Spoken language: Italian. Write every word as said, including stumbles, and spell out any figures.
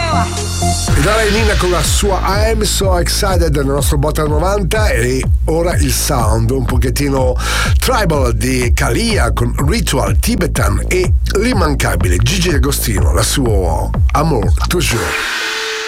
Ed ora è Nina con la sua I'm So Excited nel nostro Botta novanta, e ora il sound un pochettino tribal di Kalia con Ritual Tibetan e l'immancabile Gigi Agostino, la sua Amour Toujours.